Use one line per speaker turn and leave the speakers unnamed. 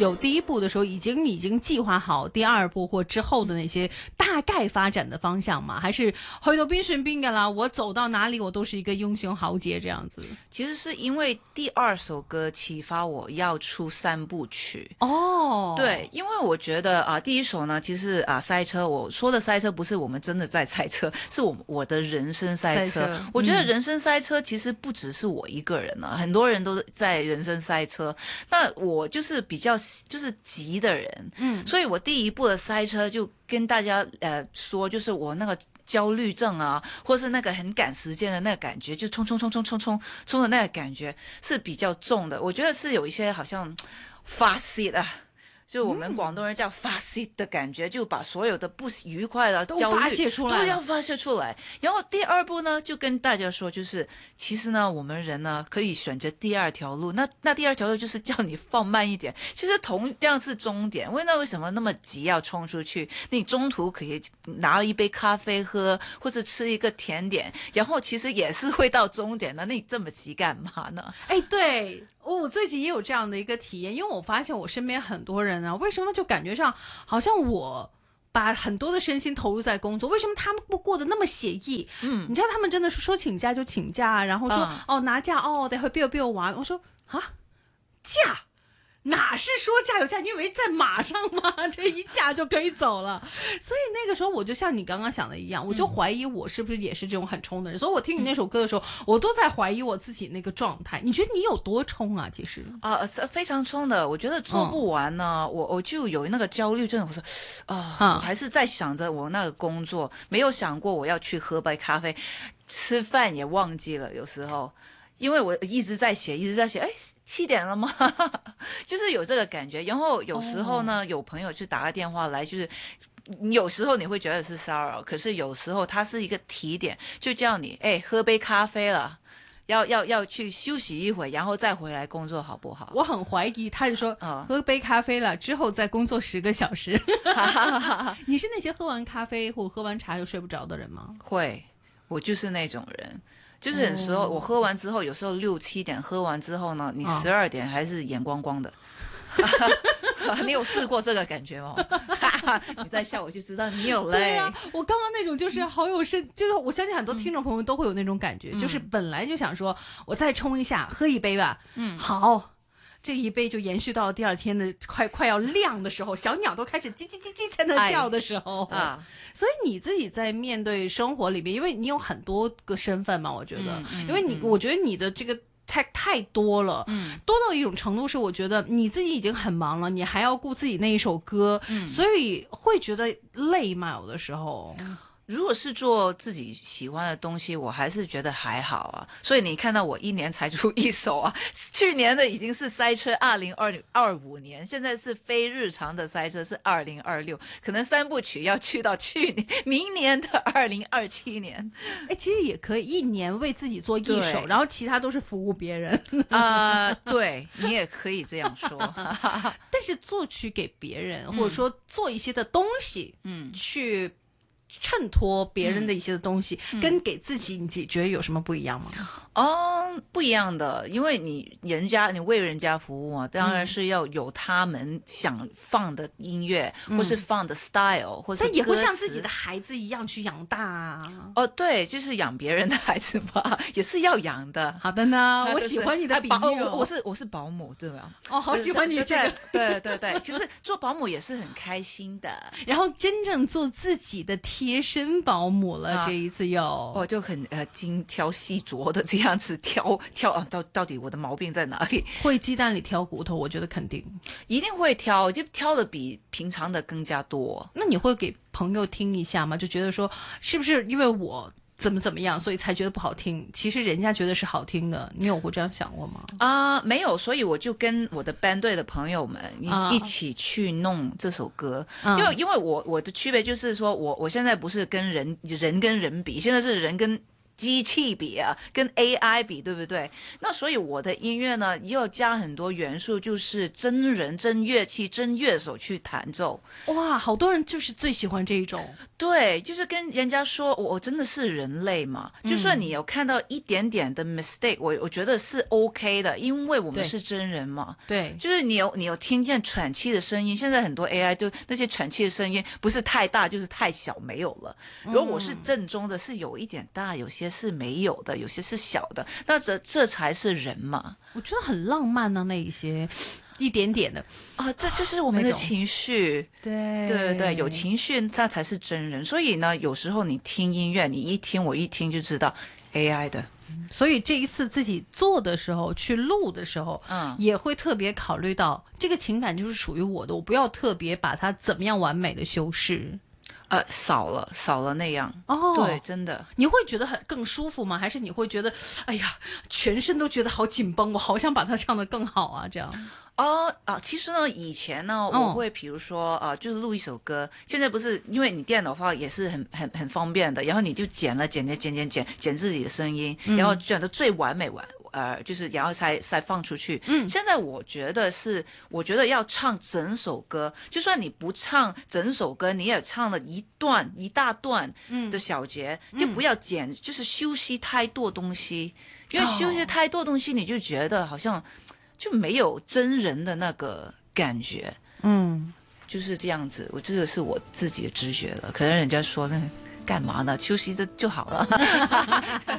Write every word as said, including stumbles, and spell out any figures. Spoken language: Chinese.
有第一步的时候，已经已经计划好第二步或之后的那些大概发展的方向吗？还是去到邊算邊㗎啦？我走到哪里我都是一個英雄豪傑這樣子。
其實是因為第二首歌啟發我要出三部曲
哦。
對，因為我覺得啊，第一首呢，其實啊賽車，我說的賽車不是我們真的在賽車，是我我的人生賽車。賽車我覺得人生賽車其實不只是我一個人啊，嗯、很多人都在人生賽車。那我就是比較就是急的人，嗯，所以我第一部的賽車就跟大家呃說，就是我那個焦慮症啊，或是那個很趕時間的那個感覺，就衝衝衝衝衝衝衝的那個感覺是比較重的。我覺得是有一些好像發洩啊。就我們廣東人叫發洩的感覺，嗯、就把所有的不愉快的焦慮
都發洩出來，
都要發洩出來。然後第二步呢，就跟大家說，就是其實呢，我們人呢可以選擇第二條路。那那第二條路就是叫你放慢一點。其實同樣是終點，為那為什麼那麼急要衝出去？你中途可以拿一杯咖啡喝，或者吃一個甜點，然後其實也是會到終點的。那你這麼急幹嘛呢？
哎，對。我最近也有這樣的一個體驗，因為我發現我身邊很多人啊，為什麼就感覺上好像我把很多的身心投入在工作，為什麼他們不過得那麼寫意？嗯，你知道他們真的是說請假就請假，然後說、嗯、哦拿假哦得去邊度邊度玩，我說啊假。哪是說加油價？你以為在馬上嗎？這一架就可以走了。所以那個時候我就像你剛剛想的一樣，我就懷疑我是不是也是這種很衝的人。所以我聽你那首歌的時候，我都在懷疑我自己那個狀態。你覺得你有多衝啊？其實
啊、呃，非常衝的。我覺得做不完呢，嗯、我我就有那個焦慮症。我說啊、呃，我還是在想着我那個工作，沒有想過我要去喝杯咖啡，吃飯也忘記了。有時候。因為我一直在寫，一直在寫，哎，七點了嗎？就是有這個感覺。然後有時候呢，oh. 有朋友去打個電話來，就是有時候你會覺得是騷擾，可是有時候它是一個提點，就叫你，哎，喝杯咖啡了，要要要去休息一會，然後再回來工作，好不好？
我很懷疑，他就說，嗯、喝杯咖啡了之後再工作十個小時。你是那些喝完咖啡或喝完茶就睡不着的人嗎？
會，我就是那種人。就是有時候我喝完之後，有時候六七點喝完之後呢，你十二點還是眼光光的。哦、你有試過這個感覺嗎？你在笑我就知道你有嘞。對啊，
我剛剛那種就是好有深，就是我相信很多聽眾朋友都會有那種感覺，嗯、就是本來就想說我再衝一下，喝一杯吧。嗯，好。這一杯就延續到第二天的快快要亮的時候，小鳥都開始嘰嘰嘰嘰才能叫的時候啊。所以你自己在面對生活裏面，因為你有很多個身份嘛，我覺得，嗯嗯、因為你、嗯、我覺得你的這個太太多了，嗯，多到一種程度是我覺得你自己已經很忙了，你還要顧自己那一首歌，嗯、所以會覺得累嘛，有的時候。
如果是做自己喜歡的東西，我還是覺得還好啊。所以你看到我一年才出一首啊，去年的已經是賽車二零二五年，現在是非日常的賽車是二零二六，可能三部曲要去到去年明年的二零二七年。
哎，其實也可以一年為自己做一首，然後其他都是服務別人
啊、呃。對，你也可以這樣說。
但是作曲給別人，嗯、或者說做一些的東西，嗯，去。襯托別人的一些的東西，嗯、跟給自己，你自己覺得有什麼不一樣嗎？
哦，不一樣的，因為你人家你為人家服務啊，當然是要有他們想放的音樂，嗯、或是放的 style，或是
但也會像自己的孩子一樣去養大啊。
哦，對，就是養別人的孩子吧，也是要養的。
好的呢，我喜歡你的比喻、哦
啊、我是我是保姆，對吧？
哦，好喜歡你這個。
對對對，其實做保姆也是很開心的。
然後真正做自己的貼身保姆了，啊、這一次又
我、哦、就很呃精挑細琢的這樣子挑挑啊，到到底我的毛病在哪裡？
會雞蛋裡挑骨頭，我覺得肯定
一定會挑，就挑的比平常的更加多。
那你會給朋友聽一下嗎？就覺得說，是不是因為我怎麼怎麼樣，所以才覺得不好聽？其實人家覺得是好聽的，你有過這樣想過嗎？
啊、呃，沒有，所以我就跟我的 band 隊的朋友們一、啊、一起去弄這首歌。就、啊、因為我我的區別就是說我我現在不是跟人人跟人比，現在是人跟機器比啊，跟 A I 比，對不對？那所以我的音樂呢，要加很多元素，就是真人、真樂器、真樂手去彈奏。
哇，好多人就是最喜歡這一種。
对，就是跟人家说，我我真的是人类嘛，就算你有看到一点点的 mistake，、嗯、我我觉得是 OK 的，因为我们是真人嘛。
对，
就是你有你有听见喘气的声音，现在很多 A I 就那些喘气的声音不是太大就是太小，没有了。如果我是正宗的，是有一点大，有些是没有的，有些是小的，那这这才是人嘛。
我觉得很浪漫呢、啊，那一些。一点点的
啊，这就是我们的情绪，
对
对对对，有情绪那才是真人。所以呢，有时候你听音乐，你一听我一听就知道 A I 的。
所以这一次自己做的时候，去录的时候，嗯，也会特别考虑到这个情感就是属于我的，我不要特别把它怎么样完美的修饰。
呃，少了少了那样哦，对，真的，
你会觉得很更舒服吗？还是你会觉得，哎呀，全身都觉得好紧绷，我好想把它唱得更好啊，这样。
哦啊，其实呢，以前呢，我会比如说啊、呃，就是录一首歌。现在不是因为你电脑的话也是很很很方便的，然后你就剪了剪剪剪剪剪剪自己的声音，嗯、然后剪得最完美完。呃，就是然后才才放出去。嗯，现在我觉得是，我觉得要唱整首歌，就算你不唱整首歌，你也唱了一段一大段的小节，嗯、就不要剪，嗯、就是休息太多东西，因为休息太多东西，你就觉得好像就没有真人的那个感觉。嗯，就是这样子。我这个是我自己的直觉了，可能人家说那干嘛呢？休息的就好了。